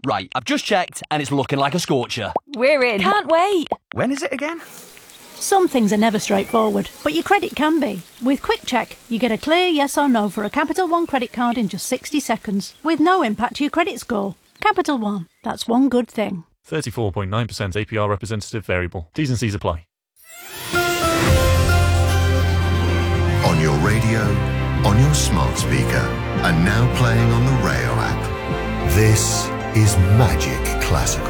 Right, I've just checked and it's looking like a scorcher. We're in. Can't wait. When is it again? Some things are never straightforward, but your credit can be. With Quick Check, you get a clear yes or no for a Capital One credit card in just 60 seconds, with no impact to your credit score. Capital One, that's one good thing. 34.9% APR representative variable. T's and C's apply. On your radio, on your smart speaker, and now playing on the Rayo app. This is Magic Classical.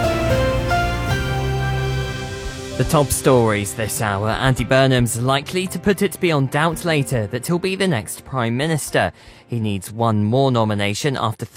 The top stories this hour. Andy Burnham's likely to put it beyond doubt later that he'll be the next Prime Minister. He needs one more nomination after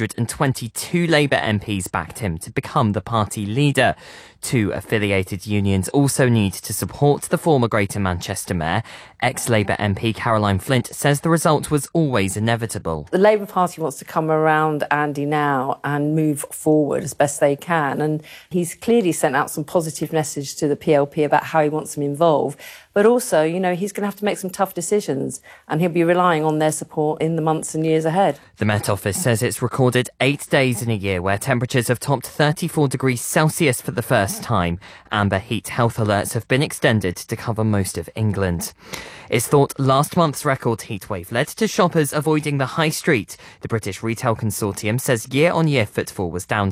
322 Labour MPs backed him to become the party leader. Two affiliated unions also need to support the former Greater Manchester Mayor. Ex-Labour MP Caroline Flint says the result was always inevitable. The Labour Party wants to come around Andy now and move forward as best they can. And he's clearly sent out some positive message to the PLP about how he wants them involved. But also, you know, he's going to have to make some tough decisions and he'll be relying on their support in the months and years ahead. The Met Office says it's recorded 8 days in a year where temperatures have topped 34 degrees Celsius for the first time. Amber heat health alerts have been extended to cover most of England. It's thought last month's record heatwave led to shoppers avoiding the high street. The British Retail Consortium says year-on-year footfall was down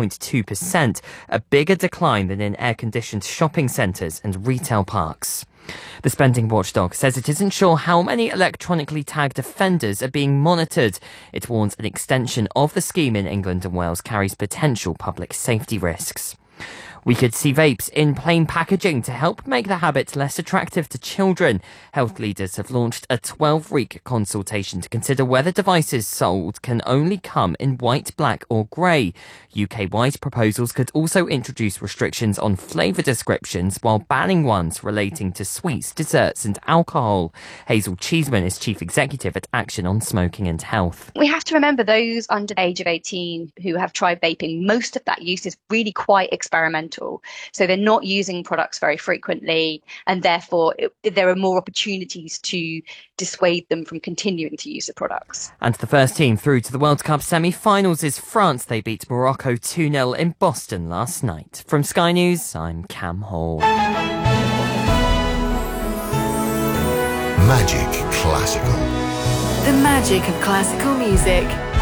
6.2%, a bigger decline than in air-conditioned shopping centres and retail parks. The spending watchdog says it isn't sure how many electronically tagged offenders are being monitored. It warns an extension of the scheme in England and Wales carries potential public safety risks. We could see vapes in plain packaging to help make the habit less attractive to children. Health leaders have launched a 12-week consultation to consider whether devices sold can only come in white, black or grey. UK-wide proposals could also introduce restrictions on flavour descriptions while banning ones relating to sweets, desserts and alcohol. Hazel Cheeseman is Chief Executive at Action on Smoking and Health. We have to remember those under the age of 18 who have tried vaping, most of that use is really quite experimental. So they're not using products very frequently and therefore there are more opportunities to dissuade them from continuing to use the products. And the first team through to the World Cup semi-finals is France. They beat Morocco 2-0 in Boston last night. From Sky News, I'm Cam Hall. Magic Classical. The magic of classical music.